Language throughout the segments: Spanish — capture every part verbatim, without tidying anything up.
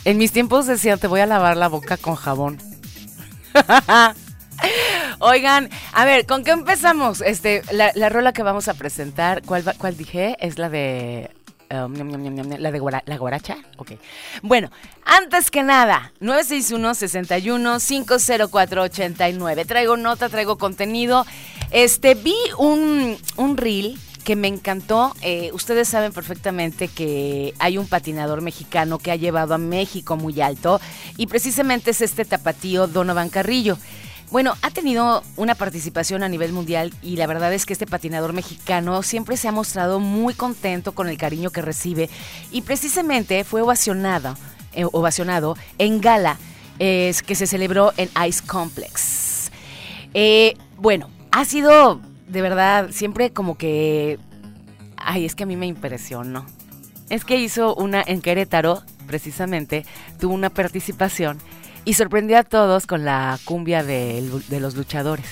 En mis tiempos decían, te voy a lavar la boca con jabón. Oigan, a ver, ¿con qué empezamos? Este, la, la rola que vamos a presentar, ¿cuál, va- cuál dije? Es la de... um, ñam, ñam, ñam, ñam, la de guara- la guaracha. Ok. Bueno, antes que nada, nueve seis uno, seis uno, cinco cero cuatro, ocho nueve. Traigo nota, traigo contenido. Este, vi un, un reel que me encantó. Eh, ustedes saben perfectamente que hay un patinador mexicano que ha llevado a México muy alto y precisamente es este tapatío Donovan Carrillo. Bueno, ha tenido una participación a nivel mundial y la verdad es que este patinador mexicano siempre se ha mostrado muy contento con el cariño que recibe y precisamente fue ovacionado, eh, ovacionado en gala eh, que se celebró en Ice Complex. Eh, bueno, ha sido de verdad siempre como que... Ay, es que a mí me impresionó. Es que hizo una en Querétaro, precisamente, tuvo una participación y sorprendió a todos con la cumbia de, de los luchadores.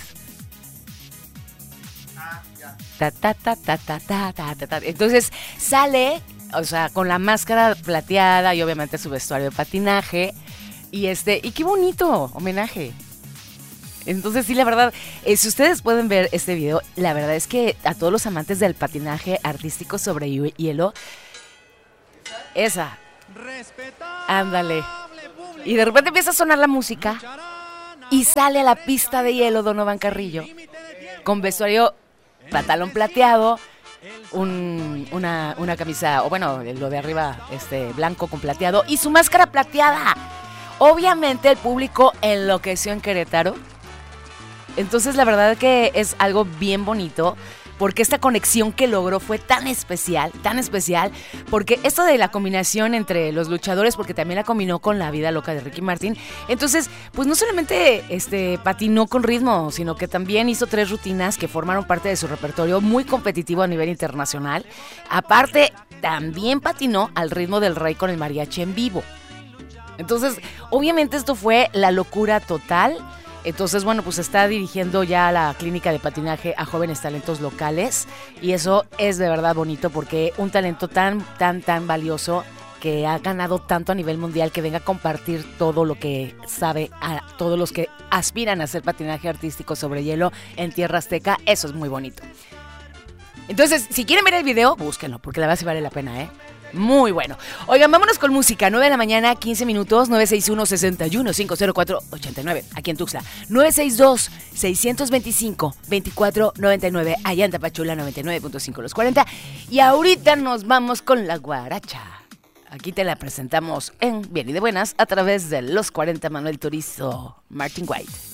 Ta, ta, ta, ta, ta, ta, ta, ta, ta. Entonces sale, o sea, con la máscara plateada y obviamente su vestuario de patinaje. Y este, y qué bonito homenaje. Entonces sí, la verdad, eh, si ustedes pueden ver este video, la verdad es que a todos los amantes del patinaje artístico sobre hie- hielo, esa, ándale. Y de repente empieza a sonar la música y sale a la pista de hielo Donovan Carrillo con vestuario, pantalón plateado, un, una, una camisa, o bueno, lo de arriba este blanco con plateado y su máscara plateada. Obviamente el público enloqueció en Querétaro. Entonces la verdad que es algo bien bonito porque esta conexión que logró fue tan especial, tan especial, porque esto de la combinación entre los luchadores, porque también la combinó con la vida loca de Ricky Martin, entonces pues no solamente este, patinó con ritmo, sino que también hizo tres rutinas que formaron parte de su repertorio muy competitivo a nivel internacional. Aparte, también patinó al ritmo del rey con el mariachi en vivo. Entonces, obviamente esto fue la locura total. Entonces, bueno, pues está dirigiendo ya la clínica de patinaje a jóvenes talentos locales y eso es de verdad bonito porque un talento tan, tan, tan valioso que ha ganado tanto a nivel mundial que venga a compartir todo lo que sabe a todos los que aspiran a hacer patinaje artístico sobre hielo en tierra azteca, eso es muy bonito. Entonces, si quieren ver el video, búsquenlo porque la verdad sí vale la pena, ¿eh? Muy bueno. Oigan, vámonos con música. nueve de la mañana, quince minutos, nueve seis uno, seis uno, cinco cero cuatro, ocho nueve, aquí en Tuxtla. nueve seis dos, seis dos cinco, dos cuatro nueve nueve, allá en Tapachula, noventa y nueve punto cinco los cuarenta. Y ahorita nos vamos con la guaracha. Aquí te la presentamos en Bien y de Buenas a través de los cuarenta, Manuel Turizo, Martin White.